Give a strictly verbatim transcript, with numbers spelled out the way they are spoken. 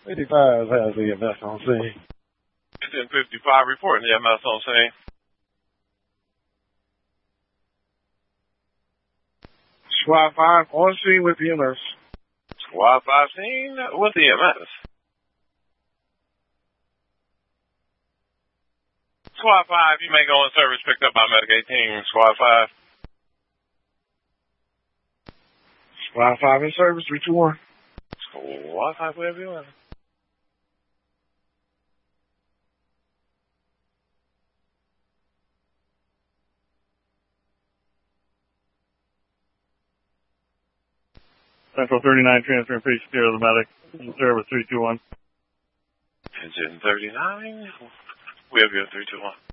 eighty-five has E M S on scene. ten fifty-five reporting E M S on scene. Squad five on scene with E M S. Squad five scene with E M S. Squad five, you may go in service picked up by Medic eighteen. Squad five. Squad five in service, three two one. Squad five, wherever you are. Central thirty-nine transferring patient care to the medic. In service three two one. Engine thirty-nine. We have you at three two one.